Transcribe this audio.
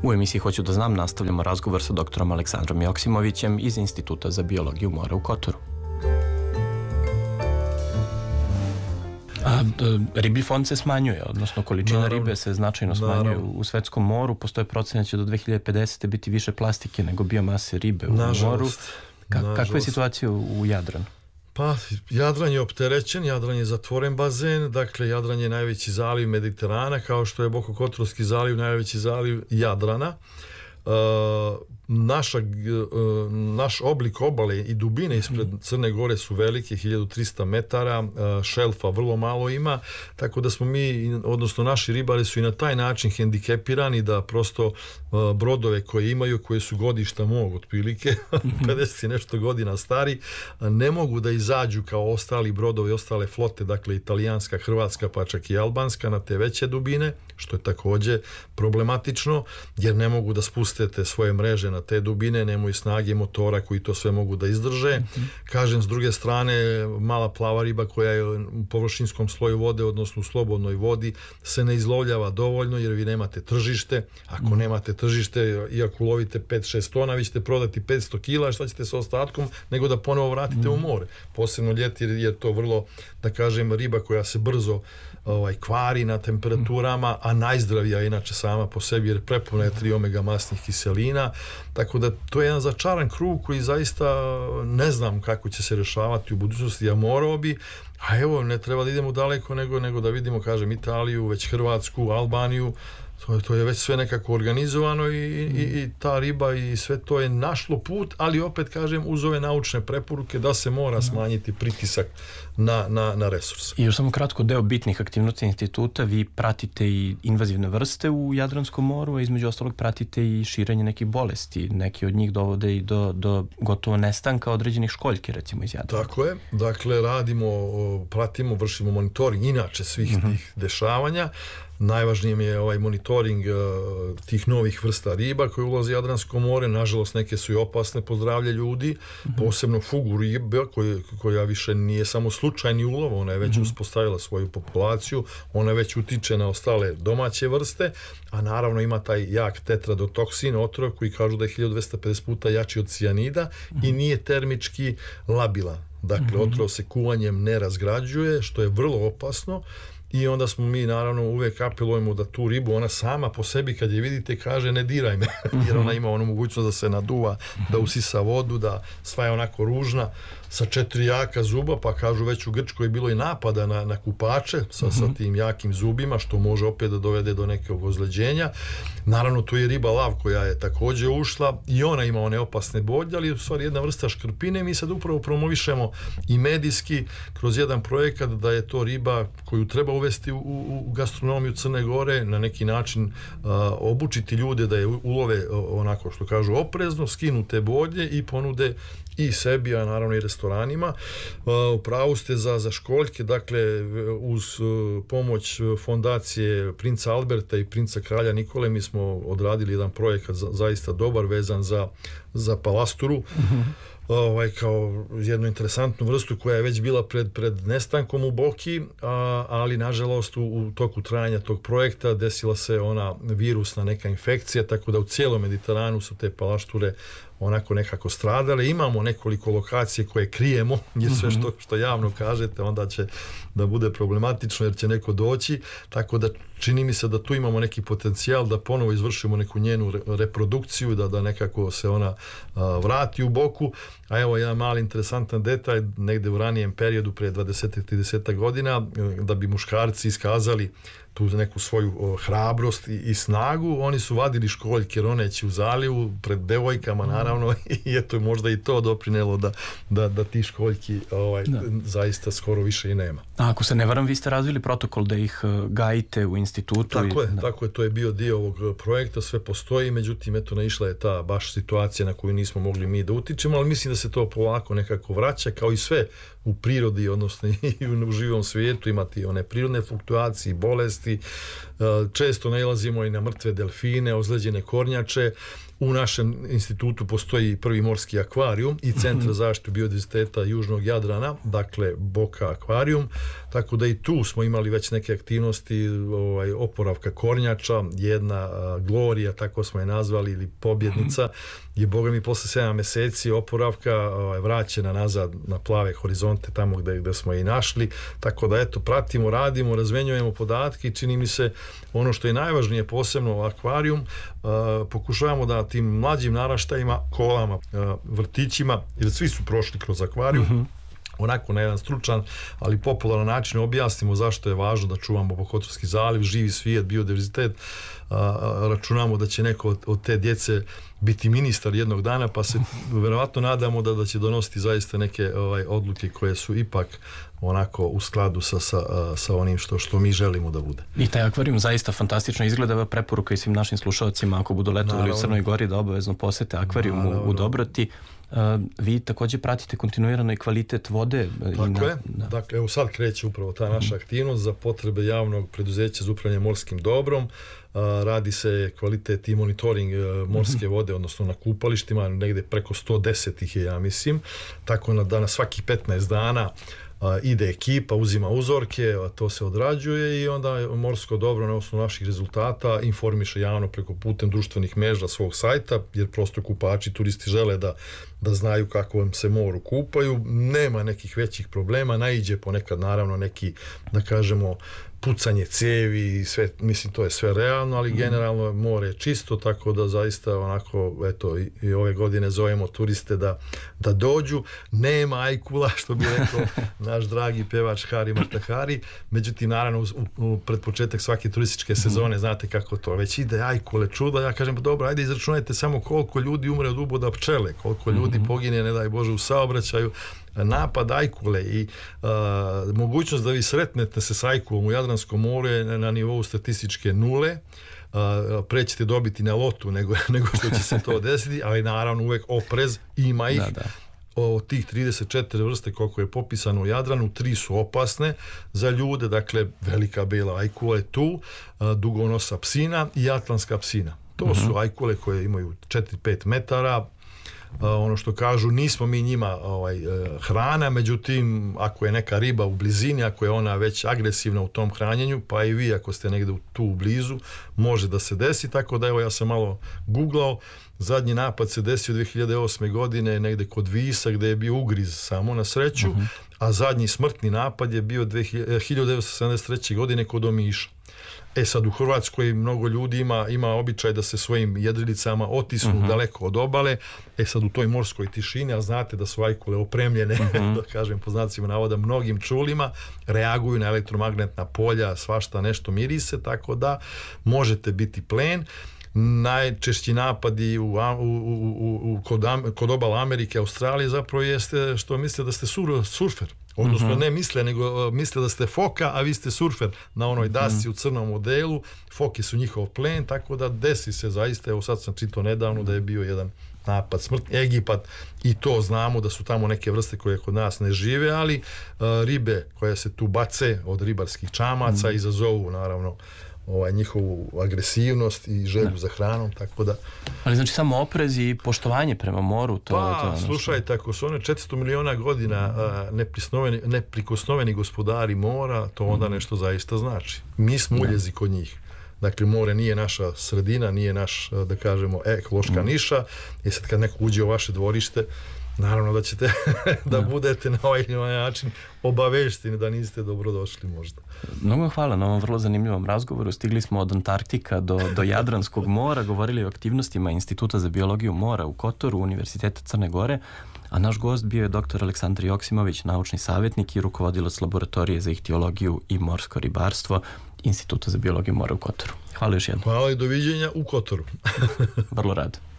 U emisiji Hoću da znam nastavljamo razgovor sa doktorom Aleksandrom Joksimovićem iz Instituta za biologiju mora u Kotoru. Riblji fond se smanjuje, odnosno količina ribe se značajno smanjuje u svetskom moru. Postoje procene da će do 2050. biti više plastike nego biomase ribe u moru. Kakva je situacija u Jadranu? Pa, Jadran je opterećen, Jadran je zatvoren bazen, dakle Jadran je najveći zaliv Mediterana, kao što je Bokokotorski zaliv najveći zaliv Jadrana. Naš oblik obale i dubine ispred Crne Gore su velike, 1300 metara, šelfa vrlo malo ima, tako da smo mi, odnosno naši ribari su i na taj način hendikepirani da prosto brodove koje imaju, koje su godišta mog otprilike, 50 i nešto godina stari, ne mogu da izađu kao ostali brodovi, ostale flote, dakle italijanska, hrvatska, pa čak i albanska na te veće dubine, što je također problematično, jer ne mogu da spustete svoje mreže na te dubine, nemaju snage motora koji to sve mogu da izdrže. Kažem, s druge strane, mala plava riba koja je u površinskom sloju vode, odnosno u slobodnoj vodi, se ne izlovljava dovoljno jer vi nemate tržište. Ako nemate tržište, iako lovite 5-6 tona, vi ćete prodati 500 kila, šta ćete sa ostatkom, nego da ponovo vratite u more. Posebno ljeti jer je to vrlo, da kažem, riba koja se brzo kvari na temperaturama, a najzdravija je inače sama po sebi jer prepuna je 3 omega masnih kiselina, tako da to je jedan začaran krug koji zaista ne znam kako će se rešavati u budućnosti, a morao bi, a evo ne treba da idemo daleko nego da vidimo, kažem, Italiju, već Hrvatsku, Albaniju, to je već sve nekako organizovano i ta riba i sve to je našlo put, ali opet kažem uz ove naučne preporuke da se mora smanjiti pritisak na resurse. I još samo kratko, deo bitnih aktivnosti instituta, vi pratite i invazivne vrste u Jadranskom moru, a između ostalog pratite i širenje nekih bolesti. Neki od njih dovode i do gotovo nestanka određenih školjki, recimo iz Jadrana. Tako je, dakle pratimo, vršimo monitoring inače svih tih dešavanja. Najvažnije mi je ovaj monitoring tih novih vrsta riba koje ulazi u Jadransko more. Nažalost, neke su i opasne po zdravlje ljudi, posebno fugu ribe koja više nije samo slučajni ulov, ona je već uspostavila svoju populaciju, ona već utiče na ostale domaće vrste, a naravno ima taj jak tetradotoksin, otrov koji kažu da je 1250 puta jači od cijanida i nije termički labilan. Dakle, otrov se kuvanjem ne razgrađuje, što je vrlo opasno. I onda smo mi naravno uvijek apelujemo da tu ribu, ona sama po sebi kad je vidite kaže ne diraj me, jer ona ima onu mogućnost da se naduva, da usisa vodu, da sva je onako ružna sa 4 jaka zuba, pa kažu već u Grčkoj je bilo i napada na kupače sa tim jakim zubima, što može opet da dovede do nekog ozleđenja. Naravno tu je riba lav koja je također ušla i ona ima one opasne bodlje, ali u stvari jedna vrsta škrpine. Mi sad upravo promovišemo i medijski kroz jedan projekat da je to riba koju treba uvesti u gastronomiju Crne Gore, na neki način obučiti ljude da je ulove onako što kažu oprezno, skinu te bodlje i ponude i sebi, a naravno i restoranima. U pravu ste za školjke, dakle uz pomoć fondacije princa Alberta i princa kralja Nikole mi smo odradili jedan projekat zaista dobar vezan za palasturu, kao jednu interesantnu vrstu koja je već bila pred nestankom u Boki, ali nažalost u toku trajanja tog projekta desila se ona virusna neka infekcija, tako da u cijelom Mediteranu su te palašture onako nekako stradale. Imamo nekoliko lokacije koje krijemo, jer sve što javno kažete onda će da bude problematično jer će neko doći, tako da čini mi se da tu imamo neki potencijal da ponovo izvršimo neku njenu reprodukciju, da nekako se ona vrati u Boku. A evo jedan mali interesantan detalj, negde u ranijem periodu prije 20-30 godina, da bi muškarci iskazali tu neku svoju hrabrost i snagu, oni su vadili školjke roneći u zalivu pred devojkama naravno i eto možda i to doprinelo da ti školjki zaista skoro više i nema. A ako se ne varam, vi ste razvili protokol da ih gajite u institutu. Tako je, to je bio dio ovog projekta, sve postoji, međutim eto naišla je ta baš situacija na koju nismo mogli mi da utičemo, ali mislim da se to polako nekako vraća, kao i sve u prirodi, odnosno i u živom svijetu, imati one prirodne fluktuacije, bolesti, često nailazimo i na mrtve delfine, ozleđene kornjače. U našem institutu postoji prvi morski akvarijum i Centar za zaštitu biodiverziteta Južnog Jadrana, dakle Boka akvarijum, tako da i tu smo imali već neke aktivnosti oporavka kornjača, jedna Glorija, tako smo je nazvali, ili pobjednica, je boga mi posle 7 meseci oporavka vraćena nazad na plave horizonte tamo gde smo je i našli, tako da eto, pratimo, radimo, razmenjujemo podatke i čini mi se ono što je najvažnije posebno u akvarijum, pokušavamo da tim mlađim naraštajima, kolama, vrtićima, jer svi su prošli kroz akvarijum, onako na jedan stručan, ali popularan način objasnimo zašto je važno da čuvamo Bokotorski zaliv, živi svijet, biodiverzitet. Računamo da će neko od te djece biti ministar jednog dana, pa se verovatno nadamo da će donositi zaista neke odluke koje su ipak onako u skladu sa onim što mi želimo da bude. I taj akvarijum zaista fantastično izgleda. Preporuka i svim našim slušalcima, ako budu letovali u Crnoj Gori, da obavezno posete akvarijum u Dobroti. Vi također pratite kontinuirano i kvalitet vode. Tako je. Dakle, evo sad kreće upravo ta naša aktivnost za potrebe javnog preduzeća za upravljanje morskim dobrom. Radi se kvalitet i monitoring morske vode, odnosno na kupalištima, negde preko 110 ih je, ja mislim. Tako da na svakih 15 dana ide ekipa, uzima uzorke, to se odrađuje i onda morsko dobro na osnovu naših rezultata informiše javno preko putem društvenih mreža svog sajta, jer prosto kupači, turisti žele da znaju kako se moru kupaju. Nema nekih većih problema, naiđe ponekad naravno neki, da kažemo, pucanje cevi, sve, mislim to je sve realno, ali generalno more je čisto, tako da zaista onako, eto, i ove godine zovemo turiste da dođu. Nema ajkula, što bi rekao naš dragi pevač Hari Martakari, međutim, naravno, pred početak svake turističke sezone, znate kako to, već ide ajkule, čuda, ja kažem, pa dobro, ajde izračunajte samo koliko ljudi umre od uboda pčele, koliko ljudi pogine, ne daj Bože, u saobraćaju, napad ajkule i mogućnost da vi sretnete se s ajkulom u Jadranskom moru je na nivou statističke nule. Pre ćete dobiti na lotu nego što će se to desiti, ali naravno uvek oprez, ima ih. Od tih 34 vrste koliko je popisano u Jadranu, 3 su opasne za ljude, dakle velika bela ajkula je tu, dugonosa psina i atlantska psina. To su ajkule koje imaju 4-5 metara. Ono što kažu, nismo mi njima hrana, međutim, ako je neka riba u blizini, ako je ona već agresivna u tom hranjenju, pa i vi ako ste negde tu u blizu, može da se desi, tako da evo ja sam malo googlao, zadnji napad se desio 2008. godine negde kod Visa, gde je bio ugriz samo na sreću, a zadnji smrtni napad je bio 1973. godine kod Omiša. Sad u Hrvatskoj mnogo ljudi ima običaj da se svojim jedrilicama otisnu daleko od obale. Sad u toj morskoj tišini, a znate da su ajkule opremljene, da kažem po znacima navoda, mnogim čulima, reaguju na elektromagnetna polja, svašta nešto mirise, tako da možete biti plen. Najčešći napadi kod obala Amerike, Australije zapravo jeste što misle da ste surfer. Odnosno ne misle, nego misle da ste foka, a vi ste surfer na onoj dasci u crnom modelu. Foke su njihov plen, tako da desi se zaista, evo sad sam čitao nedavno da je bio jedan napad smrtni. Egipat, i to znamo da su tamo neke vrste koje kod nas ne žive, ali ribe koje se tu bace od ribarskih čamaca izazovu naravno njihovu agresivnost i želju za hranom, tako da... Ali znači samo oprez i poštovanje prema moru, slušajte, ako su one 400 miliona godina neprikosnoveni gospodari mora, to onda nešto zaista znači. Mi smo uljezi kod njih. Dakle, more nije naša sredina, nije naš, da kažemo, ekološka niša. I sad kad neko uđe u vaše dvorište, naravno da ćete da budete na ovaj način obavešteni da niste dobrodošli možda. Mnogo hvala na ovom vrlo zanimljivom razgovoru. Stigli smo od Antarktika do Jadranskog mora, govorili o aktivnostima Instituta za biologiju mora u Kotoru, Univerziteta Crne Gore, a naš gost bio je dr. Aleksandar Joksimović, naučni savjetnik i rukovodilac laboratorije za ihtiologiju i morsko ribarstvo Instituta za biologiju mora u Kotoru. Hvala još jednom. Hvala i doviđenja u Kotoru. Vrlo rado.